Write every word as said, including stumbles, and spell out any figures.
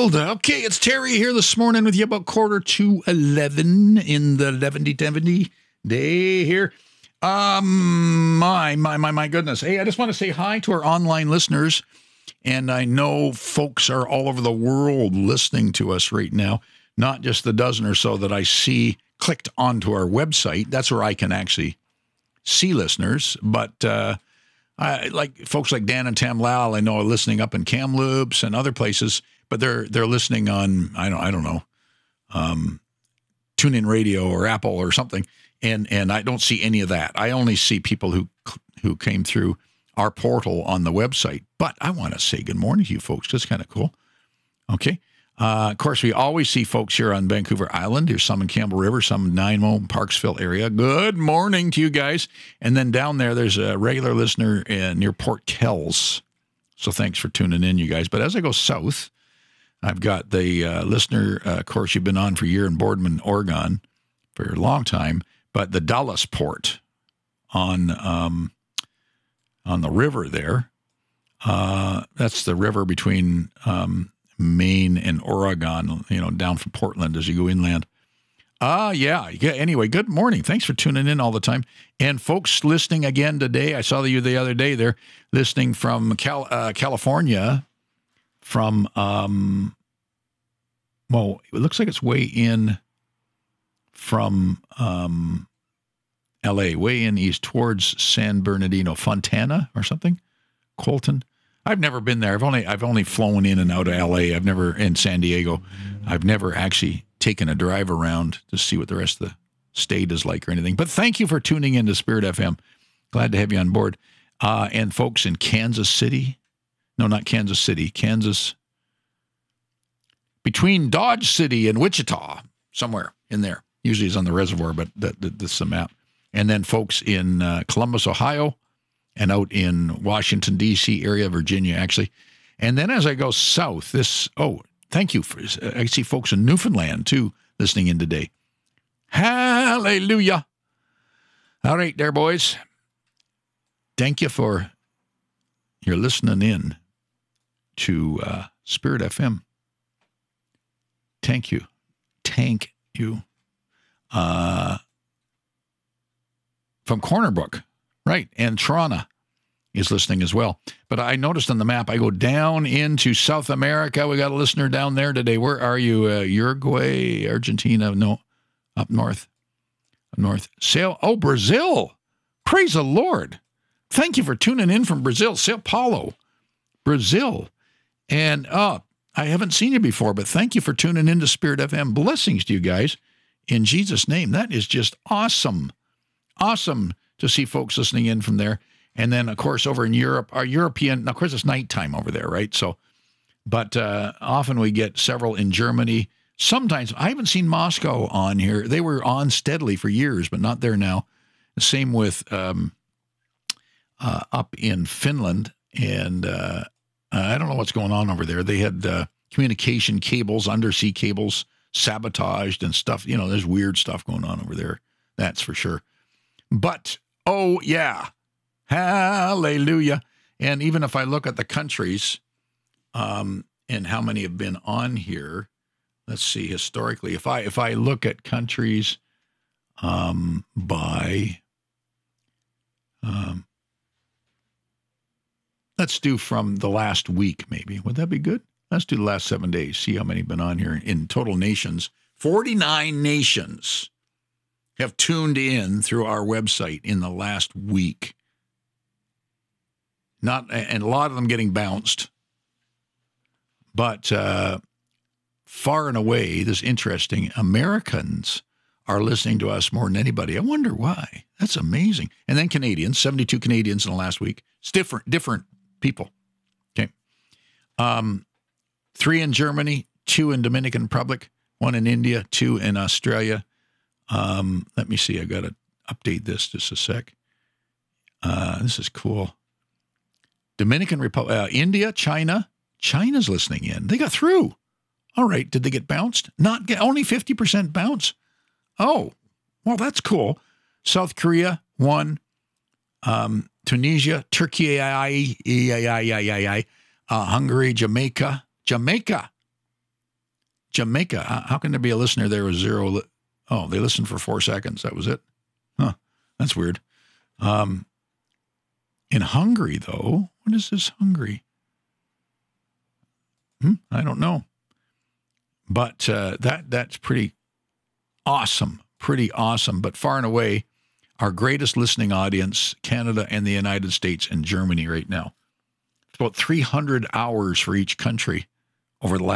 world. Okay, it's Terry here this morning with you about quarter to eleven in the eleven seventy day here. Um, my, my, my, my goodness. Hey, I just want to say hi to our online listeners. And I know folks are all over the world listening to us right now, not just the dozen or so that I see clicked onto our website. That's where I can actually see listeners. But uh, I like folks like Dan and Tam Lal, I know are listening up in Kamloops and other places, but they're they're listening on, I don't I don't know, um, TuneIn Radio or Apple or something. And and I don't see any of that. I only see people who who came through our portal on the website. But I want to say good morning to you folks. That's kind of cool. Okay. Uh, of course, we always see folks here on Vancouver Island. There's some in Campbell River, some in Nanaimo, Parksville area. Good morning to you guys. And then down there, there's a regular listener uh, near Port Kells. So thanks for tuning in, you guys. But as I go south, I've got the uh, listener, uh, of course, you've been on for a year in Boardman, Oregon for a long time, but the Dulles Port on um, on the river there. Uh, that's the river between um, Maine and Oregon, you know, down from Portland as you go inland. Ah, uh, yeah. yeah. Anyway, good morning. Thanks for tuning in all the time. And folks listening again today, I saw you the other day there, listening from Cal- uh, California, from, um, well, it looks like it's way in from um, L A, way in east towards San Bernardino, Fontana or something, Colton. I've never been there. I've only I've only flown in and out of L A. I've never in San Diego. I've never actually taken a drive around to see what the rest of the state is like or anything. But thank you for tuning in to Spirit F M. Glad to have you on board. Uh, and folks in Kansas City, no, not Kansas City, Kansas, between Dodge City and Wichita, somewhere in there. Usually it's on the reservoir, but that, that, that's the map. And then folks in uh, Columbus, Ohio, and out in Washington, D C area, Virginia, actually. And then as I go south, this, oh, thank you. For, I see folks in Newfoundland, too, listening in today. Hallelujah. All right, there, boys. Thank you for your listening in to uh, Spirit F M. Thank you. Thank you. Uh, from Corner Brook. Right, and Toronto is listening as well. But I noticed on the map, I go down into South America. We got a listener down there today. Where are you? Uh, Uruguay, Argentina? No, up north. Up north. Sail. Oh, Brazil. Praise the Lord. Thank you for tuning in from Brazil. Sao Paulo, Brazil. And uh, I haven't seen you before, but thank you for tuning in to Spirit F M. Blessings to you guys in Jesus' name. That is just awesome. Awesome to see folks listening in from there. And then, of course, over in Europe, our European, of course, it's nighttime over there, right? So, but uh, often we get several in Germany. Sometimes, I haven't seen Moscow on here. They were on steadily for years, but not there now. Same with um, uh, up in Finland. And uh, I don't know what's going on over there. They had uh, communication cables, undersea cables sabotaged and stuff. You know, there's weird stuff going on over there. That's for sure. But, oh, yeah, hallelujah. And even if I look at the countries um, and how many have been on here, let's see, historically, if I if I look at countries um, by, um, let's do from the last week, maybe. Would that be good? Let's do the last seven days, see how many have been on here in total nations. forty-nine nations have tuned in through our website in the last week. Not, and a lot of them getting bounced. But uh, far and away, this is interesting, Americans are listening to us more than anybody. I wonder why. That's amazing. And then Canadians, seventy-two Canadians in the last week. It's different, different people. Okay. Um, three in Germany, two in Dominican Republic, one in India, two in Australia. Um, let me see. I got to update this just a sec. Uh, this is cool. Dominican Republic, uh, India, China. China's listening in. They got through. All right. Did they get bounced? Not get only fifty percent bounce. Oh, well, that's cool. South Korea, one. Um, Tunisia, Turkey, uh, Hungary, Jamaica, Jamaica. Jamaica. How can there be a listener there with zero? Li- oh, they listened for four seconds. That was it. Huh. That's weird. Um, in Hungary, though, what is this Hungary? Hmm, I don't know. But uh, that that's pretty awesome. Pretty awesome. But far and away, our greatest listening audience, Canada and the United States and Germany right now. It's about three hundred hours for each country over the last